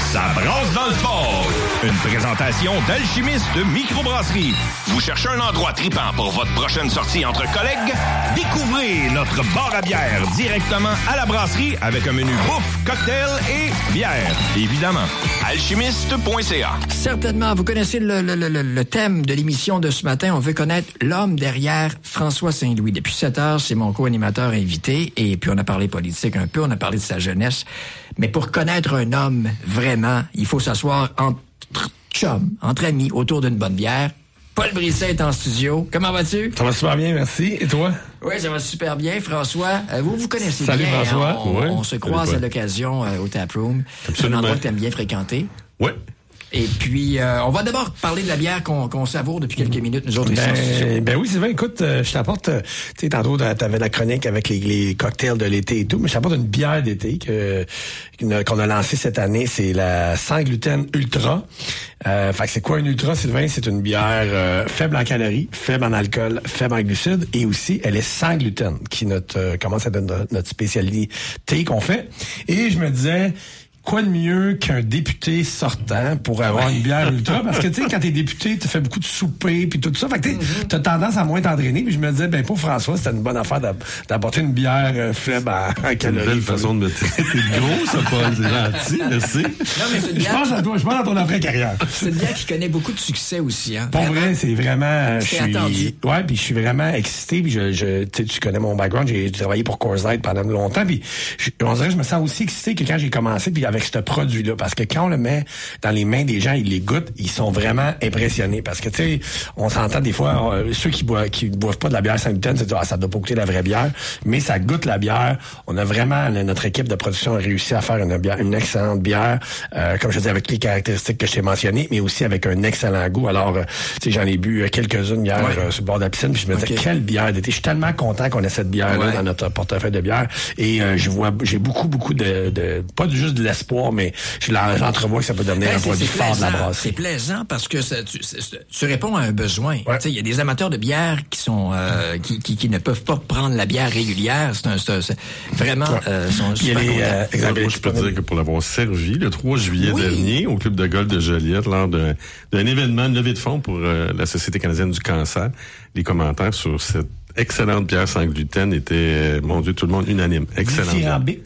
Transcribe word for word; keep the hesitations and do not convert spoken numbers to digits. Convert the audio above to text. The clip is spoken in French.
Ça brasse dans le sport. Une présentation d'Alchimiste Microbrasserie. Vous cherchez un endroit tripant pour votre prochaine sortie entre collègues? Découvrez notre bar à bière directement à la brasserie avec un menu bouffe, cocktail et bière. Évidemment. alchimiste point c a. Certainement, vous connaissez le, le, le, le thème de l'émission de ce matin. On veut connaître l'homme derrière François Saint-Louis. Depuis sept heures, c'est mon co-animateur invité. Et puis, on a parlé politique un peu, on a parlé de sa jeunesse. Mais pour connaître un homme, vraiment, il faut s'asseoir entre chums, entre amis, autour d'une bonne bière. Paul Brisset est en studio. Comment vas-tu? Ça va super bien, merci. Et toi? Oui, ça va super bien. François, euh, vous vous connaissez Salut, bien. François. Hein? On, ouais. on se croise Salut, à l'occasion euh, au Taproom. Absolument. C'est un endroit que tu aimes bien fréquenter. Oui. Et puis, euh, on va d'abord parler de la bière qu'on, qu'on savoure depuis quelques minutes, nous autres, ici en studio. Ben, ben oui, Sylvain, écoute, euh, je t'apporte, euh, tu sais, tantôt, t'avais la chronique avec les, les cocktails de l'été et tout, mais je t'apporte une bière d'été que, qu'une, qu'on a lancée cette année, c'est la Sans Gluten Ultra. Euh, fait que c'est quoi une Ultra, Sylvain? C'est une bière euh, faible en calories, faible en alcool, faible en glucides, et aussi, elle est sans gluten, qui notre, euh, commence à être notre, notre spécialité qu'on fait. Et je me disais, quoi de mieux qu'un député sortant pour avoir une bière ultra? Parce que, tu sais, quand t'es député, tu fais beaucoup de souper puis tout ça. Fait que mm-hmm. t'as tendance à moins t'entraîner. Puis je me disais, ben, pour François, c'était une bonne affaire d'apporter une bière euh, faible en, en calories. C'est une belle façon de me traiter de gros, ça, Paul. C'est gentil, merci. Non, mais c'est une bière... Je pense à toi, je pense à ton après-carrière. C'est une bière qui connaît beaucoup de succès aussi, hein. Pour vrai, c'est vraiment... C'est je suis, attendu. Ouais, puis je suis vraiment excité. Puis je, je, tu connais mon background. J'ai travaillé pour Coors Light pendant longtemps. Puis je, on dirait que je me sens aussi excité que quand j'ai commencé, puis avec ce produit-là. Parce que quand on le met dans les mains des gens, ils les goûtent, ils sont vraiment impressionnés. Parce que, tu sais, on s'entend des fois, euh, ceux qui boivent, qui boivent pas de la bière sans gluten, c'est ah, ça doit pas goûter la vraie bière. Mais ça goûte la bière. On a vraiment, notre équipe de production a réussi à faire une bière, une excellente bière, euh, comme je dis, avec les caractéristiques que je t'ai mentionnées, mais aussi avec un excellent goût. Alors, euh, tu sais, j'en ai bu quelques-unes hier ouais. euh, sur le bord de la piscine, puis je me disais, okay. Quelle bière d'été. Je suis tellement content qu'on ait cette bière-là ouais. dans notre portefeuille de bière. Et euh, je vois, j'ai beaucoup, beaucoup de, de pas juste de l'espoir, mais je j'entrevois que ça peut devenir ben, un produit fort de la brasserie. C'est plaisant parce que ça, tu, tu réponds à un besoin. Ouais. Il y a des amateurs de bière qui sont euh, qui, qui, qui ne peuvent pas prendre la bière régulière. C'est un, c'est un c'est vraiment ouais. euh, sont super les, euh, exemple, moi, je peux te dire que pour l'avoir servi le trois juillet oui. dernier au club de golf de Joliette lors d'un, d'un événement de levée de fonds pour euh, la Société canadienne du cancer, les commentaires sur cette excellente bière sans gluten était, mon Dieu, tout le monde unanime. Excellente. Dithyrambique.